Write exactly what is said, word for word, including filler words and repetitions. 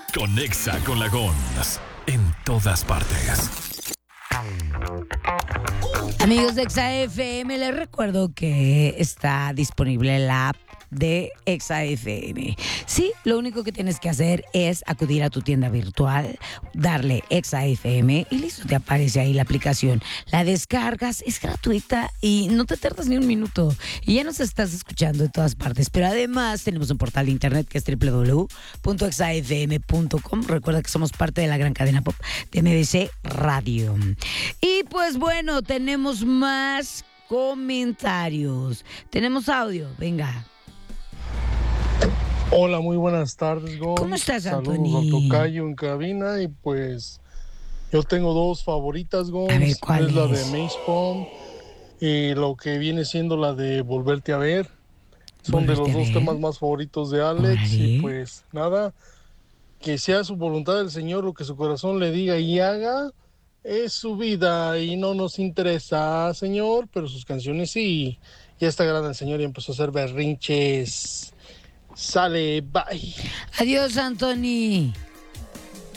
Conexa con la Gons en todas partes. Amigos de Exa F M, les recuerdo que está disponible la app de Exa F M. Sí, lo único que tienes que hacer es acudir a tu tienda virtual, darle Exa F M y listo, te aparece ahí la aplicación. La descargas, es gratuita y no te tardas ni un minuto. Y ya nos estás escuchando en todas partes. Pero además tenemos un portal de internet que es doble u doble u doble u punto exa f m punto com. Recuerda que somos parte de la gran cadena pop de M B C Radio. Y pues bueno, tenemos más comentarios. Tenemos audio, venga. Hola, muy buenas tardes, Gon. ¿Cómo estás, Saludos Anthony? al tocayo en cabina y pues yo tengo dos favoritas, Gon. A ver, ¿cuál es la de es? Mace Pond y lo que viene siendo la de Volverte a ver. Son de Volverte los a dos ver. temas más favoritos de Alex y Órale. pues nada, que sea su voluntad del Señor lo que su corazón le diga y haga. Es su vida y no nos interesa, Señor, pero sus canciones sí. Ya está grande el Señor y empezó a hacer berrinches. Sale, bye. Adiós, Anthony.